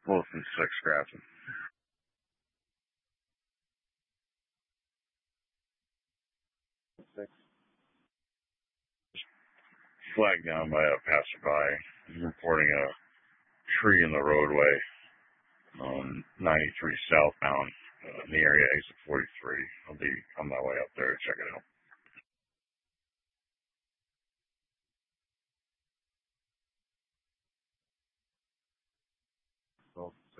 Wilson 6 Grafton. Flagged down by a passerby. He's reporting a tree in the roadway on 93 southbound in the area exit 43. I'll be on my way up there to check it out.